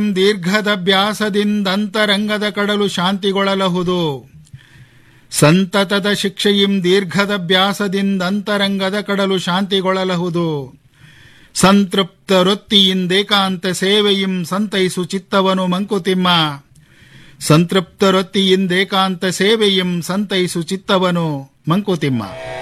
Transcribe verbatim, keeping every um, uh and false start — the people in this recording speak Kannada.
ದೀರ್ಘದಭ್ಯಾಸದಿಂದಂತರಂಗದ ಕಡಲು ಶಾಂತಿಗೊಳ್ಳಲಹುದು. ಸಂತತದ ಶಿಕ್ಷೆಯಿಂ ದೀರ್ಘದಭ್ಯಾಸದಿಂದಂತರಂಗದ ಕಡಲು ಶಾಂತಿಗೊಳ್ಳಲಹುದು. ಸಂತೃಪ್ತ ವೃತ್ತಿಯಿಂದೇಕಾಂತ ಸೇವೆಯಿಂ ಸಂತೈಸು ಚಿತ್ತವನು ಮಂಕುತಿಮ್ಮ. ಸಂತೃಪ್ತ ವೃತ್ತಿಯಿಂದೇಕಾಂತ ಸೇವೆಯಿಂ ಸಂತೈಸು ಚಿತ್ತವನು ಮಂಕುತಿಮ್ಮ.